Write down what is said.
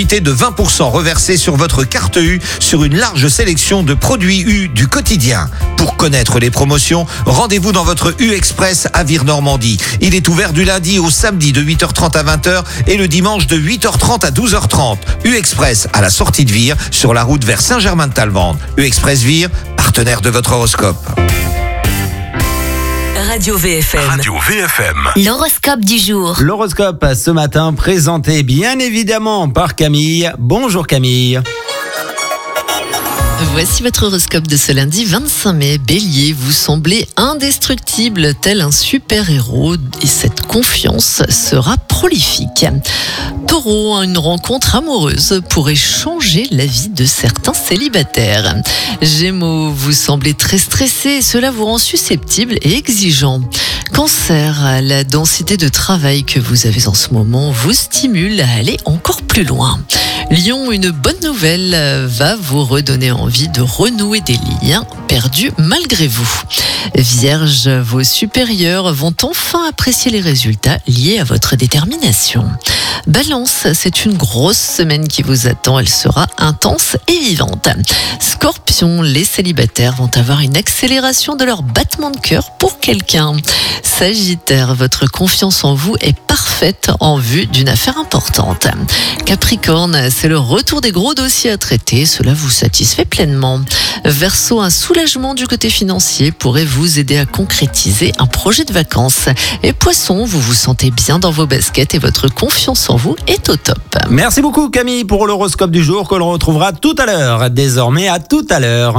de 20% reversés sur votre carte U sur une large sélection de produits U du quotidien. Pour connaître les promotions, rendez-vous dans votre U Express à Vire-Normandie. Il est ouvert du lundi au samedi de 8h30 à 20h et le dimanche de 8h30 à 12h30. U Express à la sortie de Vire sur la route vers Saint-Germain-de-Talmande. U Express Vire, partenaire de votre horoscope. Radio VFM. Radio VFM. L'horoscope du jour. L'horoscope ce matin présenté bien évidemment par Camille. Bonjour Camille. Voici votre horoscope de ce lundi 25 mai. Bélier, vous semblez indestructible tel un super-héros et cette confiance sera prolifique. Taureau, une rencontre amoureuse pourrait changer la vie de certains célibataires. Gémeaux, vous semblez très stressé et cela vous rend susceptible et exigeant. Cancer, la densité de travail que vous avez en ce moment vous stimule à aller encore plus loin. Lion, une bonne nouvelle va vous redonner envie de renouer des liens perdus malgré vous. Vierge, vos supérieurs vont enfin apprécier les résultats liés à votre détermination. Balance, c'est une grosse semaine qui vous attend, elle sera intense et vivante. Scorpion, les célibataires vont avoir une accélération de leur battement de cœur pour quelqu'un. Sagittaire, votre confiance en vous est parfaite en vue d'une affaire importante. Capricorne, c'est le retour des gros dossiers à traiter, cela vous satisfait pleinement. Verseau, un soulagement du côté financier pourrait vous aider à concrétiser un projet de vacances. Et Poisson, vous vous sentez bien dans vos baskets et votre confiance en vous est au top. Merci beaucoup Camille pour l'horoscope du jour que l'on retrouvera tout à l'heure. Désormais à tout à l'heure.